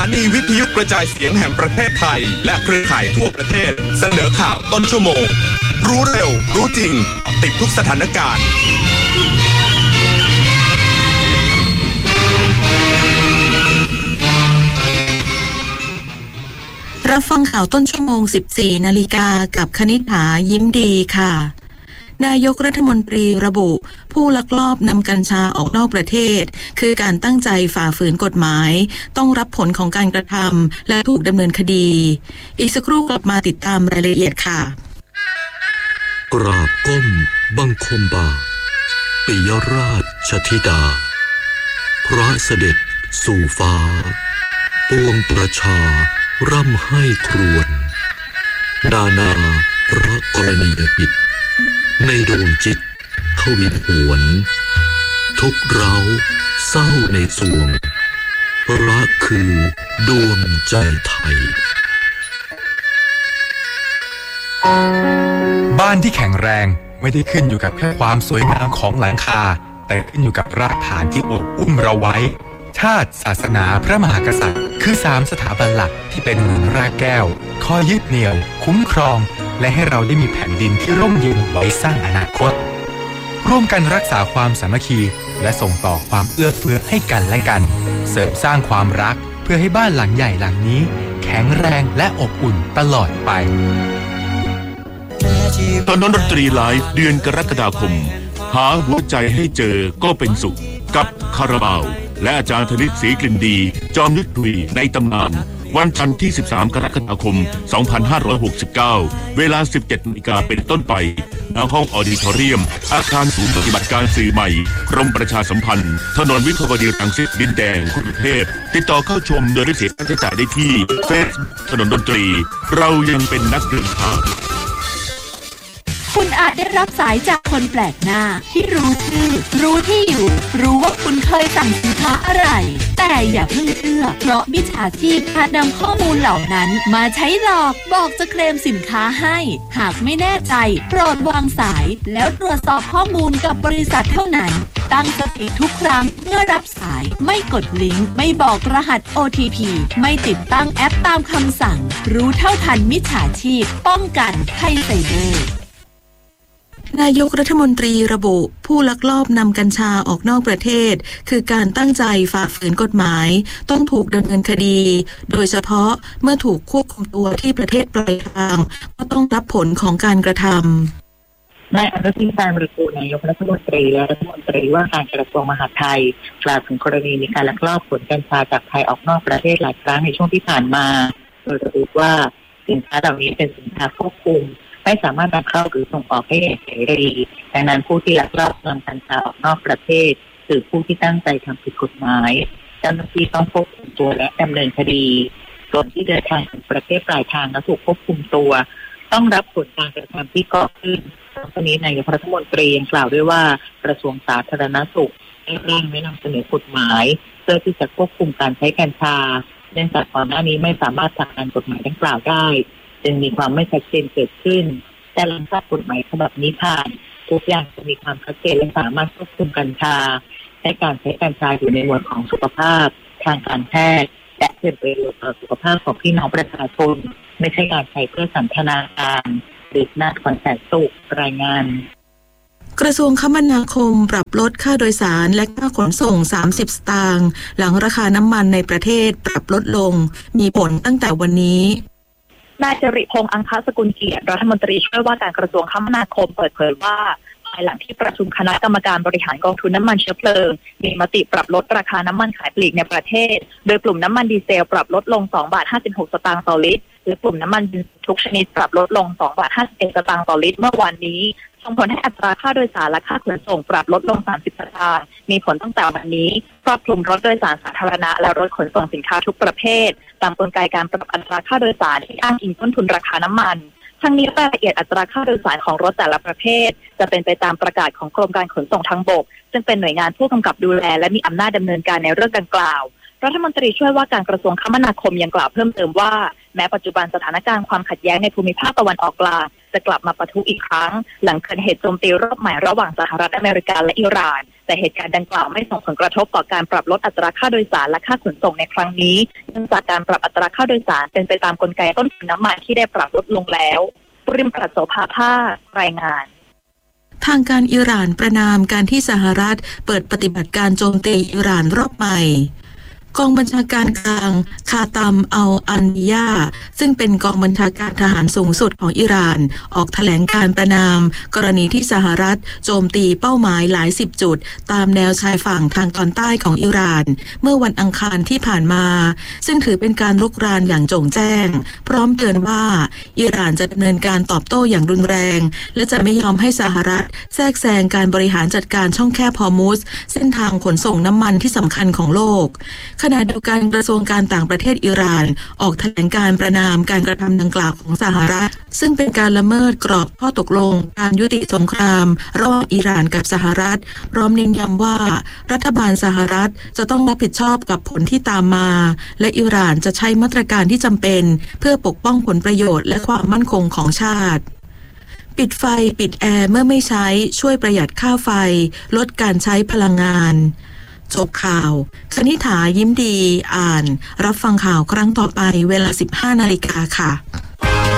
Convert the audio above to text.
นีวิทยุกระจายเสียงแห่งประเทศไทยและเครือข่ายทั่วประเทศเสนอข่าวต้นชั่วโมงรู้เร็วรู้จริงติดทุกสถานการณ์รับฟังข่าวต้นชั่วโมง 14 นาฬิกากับคณิษฐายิ้มดีค่ะนายกรัฐมนตรีระบุผู้ลักลอบนำกัญชาออกนอกประเทศคือการตั้งใจฝ่าฝืนกฎหมายต้องรับผลของการกระทำและถูกดำเนินคดีอีกสักครู่กลับมาติดตามรายละเอียดค่ะกราบก้มบังคมบาทปิยราชธิดาพระเสด็จสู่ฟ้าปวงประชาร่ำให้ครวญนานาพระกรณียกิจในดวงจิตทวินหวนทุกเราเศร้าในสวงพระคือดวงใจไทยบ้านที่แข็งแรงไม่ได้ขึ้นอยู่กับแค่ความสวยงามของหลังคาแต่ขึ้นอยู่กับรากฐานที่อบอุ้มเราไว้ชาติศาสนาพระมหากษัตริย์คือ3สถาบันหลักที่เป็นเหมือนรากแก้วคอยยึดเหนี่ยวคุ้มครองและให้เราได้มีแผ่นดินที่ร่มเย็นไว้สร้างอนาคตร่วมกันรักษาความสามัคคีและส่งต่อความเอื้อเฟื้อให้กันและกันเสริมสร้างความรักเพื่อให้บ้านหลังใหญ่หลังนี้แข็งแรงและอบอุ่นตลอดไปตอนดนตรีไลฟ์เดือนกรกฎาคมหาหัวใจให้เจอก็เป็นสุขกับคาราบาวและอาจารย์ธนิตศรีกลิ่นดีจอมยุทธวีในตำนานวันจันทร์ที่13กรกฎาคม2569เวลา 17 นาฬิกาเป็นต้นไปณห้องออดิทอเรียมอาคารศูนย์ปฏิบัติการสื่อใหม่กรมประชาสัมพันธ์ถนนวิภาวดีรังสิตดินแดงกรุงเทพติดต่อเข้าชมโดยไม่เสียค่าใช้จ่ายได้ที่เฟซถนนดนตรีเรายังเป็นนักเดินทางคุณอาจได้รับสายจากคนแปลกหน้าที่รู้ชื่อรู้ที่อยู่รู้ว่าคุณเคยสั่งสินค้าอะไรแต่อย่าเพิ่งเชื่อเพราะมิจฉาชีพอาจนำข้อมูลเหล่านั้นมาใช้หลอกบอกจะเคลมสินค้าให้หากไม่แน่ใจโปรดวางสายแล้วตรวจสอบข้อมูลกับบริษัทเท่านั้นตั้งสติทุกครั้งเมื่อรับสายไม่กดลิงก์ไม่บอกรหัส OTP ไม่ติดตั้งแอปตามคำสั่งรู้เท่าทันมิจฉาชีพป้องกันภัยไซเบอร์นายกรัฐมนตรีระบุผู้ลักลอบนำกัญชาออกนอกประเทศคือการตั้งใจฝ่าฝืนกฎหมายต้องถูกดำเนินคดีโดยเฉพาะเมื่อถูกควบคุมตัวที่ประเทศปลายทางก็ต้องรับผลของการกระทำนายอนุทินชาญวิรุฬนายกรัฐมนตรีและรัฐมนตรีว่าการกระทรวงมหาดไทยกล่าวถึงกรณีมีการลักลอบขนกัญชาจากไทยออกนอกประเทศหลายครั้งในช่วงที่ผ่านมาโดยระบุว่าสินค้าเหล่านี้เป็นสินค้าควบคุมไม่สามารถนำเข้าหรือส่งออกได้อย่างเสรีดังนั้นผู้ที่ลักลอบนำกัญชาออกนอกประเทศหรือผู้ที่ตั้งใจทำผิดกฎหมายเจ้าหน้าที่ต้องควบคุมตัวและดำเนินคดีส่วนที่เดินทางถึงประเทศปลายทางและถูกควบคุมตัวต้องรับผลการกระทำที่ก่อขึ้นตอนนี้นายกรัฐมนตรียังกล่าวด้วยว่ากระทรวงสาธารณสุขได้ร่างและนำเสนอกฎหมายเพื่อที่จะควบคุมการใช้กัญชาเนื่องจากก่อนหน้านี้ไม่สามารถผลักดันกฎหมายดังกล่าวได้จึงมีความไม่ชัดเจนเกิดขึ้นแต่หลังจากกฎหมายฉบับนี้ผ่านทุกอย่างจะมีความชัดเจนและสามารถควบคุมกัญชาและการใช้กัญชาอยู่ในหมวดของสุขภาพทางการแพทย์และเป็นประโยชน์ต่อสุขภาพของพี่น้องประชาชนไม่ใช่การใช้เพื่อสันทนาการหรือนาฏความแสนสุขรายงานกระทรวงคมนาคมปรับลดค่าโดยสารและค่าขนส่ง30 สตางค์หลังราคาน้ำมันในประเทศปรับลดลงมีผลตั้งแต่วันนี้นายจริพงษ์อังคสกุลเกียรติรัฐมนตรีช่วยว่าการกระทรวงคมนาคมเปิดเผยว่าภายหลังที่ประชุมคณะกรรมการบริหารกองทุนน้ำมันเชื้อเพลิงมีมติปรับลดราคาน้ำมันขายปลีกในประเทศโดยกลุ่มน้ำมันดีเซลปรับลดลง2.56 สตางค์ต่อลิตรหรือกลุ่มน้ำมันทุกชนิดปรับลดลง2.51 สตางค์ต่อลิตรเมื่อวันนี้ส่งผลให้อัตราค่าโดยสารและค่าขนส่งปรับลดลง30 สตางค์มีผลตั้งแต่วันนี้ครอบคลุมรถโดยสารสาธารณะและรถขนส่งสินค้าทุกประเภทตามกลไกการปรับอัตราค่าโดยสารที่อ้างอิงต้นทุนราคาน้ำมันทั้งนี้รายละเอียดอัตราค่าโดยสารของรถแต่ละประเภทจะเป็นไปตามประกาศของกรมการขนส่งทางบกซึ่งเป็นหน่วยงานผู้กำกับดูแลและมีอำนาจดำเนินการในเรื่องดังกล่าวรัฐมนตรีช่วยว่าการกระทรวงคมนาคมยังกล่าวเพิ่มเติมว่าแม้ปัจจุบันสถานการณ์ความขัดแย้งในภูมิภาคตะวันออกกลางจะกลับมาปะทุอีกครั้งหลังเกิดเหตุโจมตีรอบใหม่ระหว่างสหรัฐอเมริกาและอิหร่านแต่เหตุการณ์ดังกล่าวไม่ส่งผลกระทบต่อการปรับลดอัตราค่าโดยสารและค่าขนส่งในครั้งนี้เนื่องจากการปรับอัตราค่าโดยสารเป็นไปตามกลไกต้นทุนน้ำมันที่ได้ปรับลดลงแล้วปริมปรัชโสภาภารายงานทางการอิหร่านประณามการที่สหรัฐเปิดปฏิบัติการโจมตีอิหร่านรอบใหม่กองบัญชาการกลางคาตัมอัลอันบิยาซึ่งเป็นกองบัญชาการทหารสูงสุดของอิหร่านออกแถลงการประณามกรณีที่สหรัฐโจมตีเป้าหมายหลายสิบจุดตามแนวชายฝั่งทางตอนใต้ของอิหร่านเมื่อวันอังคารที่ผ่านมาซึ่งถือเป็นการรุกรานอย่างโจ่งแจ้งพร้อมเตือนว่าอิหร่านจะดำเนินการตอบโต้อย่างรุนแรงและจะไม่ยอมให้สหรัฐแทรกแซงการบริหารจัดการช่องแคบฮอร์มุซเส้นทางขนส่งน้ำมันที่สำคัญของโลกขณะเดียวกันกระทรวงการต่างประเทศอิหร่านออกแถลงการประณามการกระทำดังกล่าวของสหรัฐซึ่งเป็นการละเมิดกรอบข้อตกลงการยุติสงครามระหว่างอิหร่านกับสหรัฐพร้อมเน้นย้ำว่ารัฐบาลสหรัฐจะต้องรับผิดชอบกับผลที่ตามมาและอิหร่านจะใช้มาตรการที่จำเป็นเพื่อปกป้องผลประโยชน์และความมั่นคงของชาติปิดไฟปิดแอร์เมื่อไม่ใช้ช่วยประหยัดค่าไฟลดการใช้พลังงานจบข่าวคณิษฐายิ้มดีอ่านรับฟังข่าวครั้งต่อไปเวลา 15 นาฬิกาค่ะ